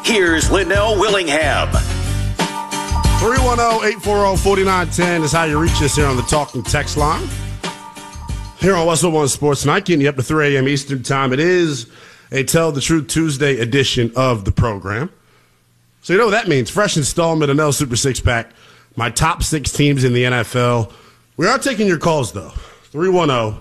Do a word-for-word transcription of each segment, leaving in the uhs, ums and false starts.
Here's Linnell Willingham. three one zero, eight four zero, four nine one zero is how you reach us here on the Talking Text line. Here on Westwood One Sports Night, getting you up to three a.m. Eastern Time. It is a Tell the Truth Tuesday edition of the program. So you know what that means. Fresh installment of Nell Super Six Pack. My top six teams in the N F L. We are taking your calls, though. three one zero,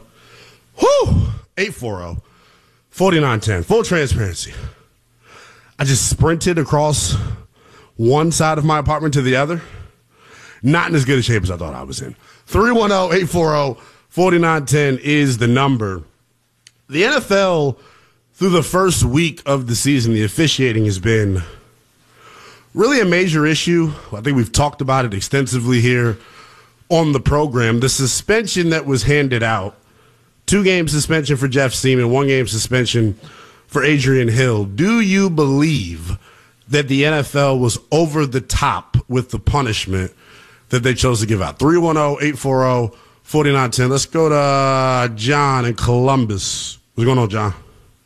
eight four zero, four nine one zero. Full transparency. I just sprinted across one side of my apartment to the other. Not in as good a shape as I thought I was in. three one zero, eight four zero, four nine one zero is the number. The N F L, through the first week of the season, the officiating has been really a major issue. I think we've talked about it extensively here on the program. The suspension that was handed out, two-game suspension for Jeff Seaman, one-game suspension for Adrian Hill. Do you believe that the N F L was over the top with the punishment that they chose to give out? three one zero, eight four zero, four nine one zero. Let's go to uh, John in Columbus. What's going on, John?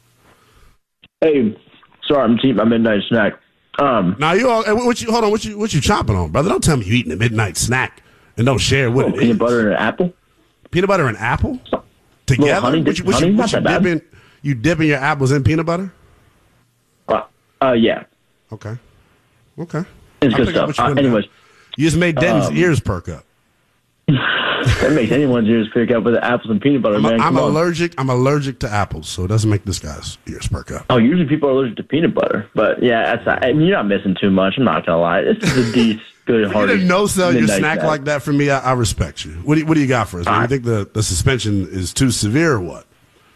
Hey, sorry, I'm eating my midnight snack. Um, now you all, what you hold on? What you what you chomping on, brother? Don't tell me you eating a midnight snack and don't share what oh, it peanut is. butter and an apple. Peanut butter and apple together. Honey, what you, what honey, you, not what you that bad. dipping? You dipping your apples in peanut butter? Uh, uh yeah. Okay. Okay. It's I'll good pick up stuff. what you Uh, put anyways, down. You just made Den's um, ears perk up. that makes anyone's ears pick up with the apples and peanut butter, I'm, man. I'm Come on. allergic. I'm allergic to apples, so it doesn't make this guy's ears perk up. Oh, usually people are allergic to peanut butter, but yeah, that's not, I mean, you're not missing too much. I'm not gonna lie. This is a decent, good, You hearty. didn't no sell your midnight snack like that for me. I, I respect you. What do you, what do you got for us? man? You think the, the suspension is too severe or what?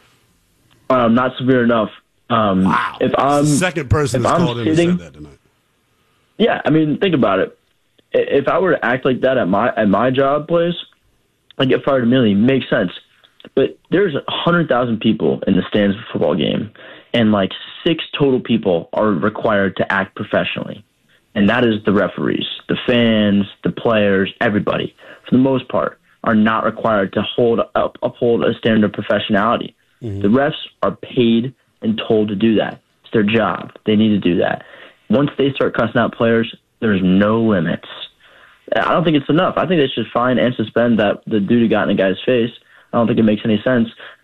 Um, not severe enough. Um, Wow. If I'm the second person if that's I'm called in and sitting- said that tonight. Yeah, I mean, think about it. I- If I were to act like that at my at my job place, I'd get fired immediately. Makes sense. But there's one hundred thousand people in the stands of a football game, and like six total people are required to act professionally. And that is the referees, the fans, the players, everybody, for the most part, are not required to hold up, uphold a standard of professionality. Mm-hmm. The refs are paid and told to do that. It's their job. They need to do that. Once they start cussing out players, there's no limits. I don't think it's enough. I think they should fine and suspend that the dude who got in the guy's face. I don't think it makes any sense.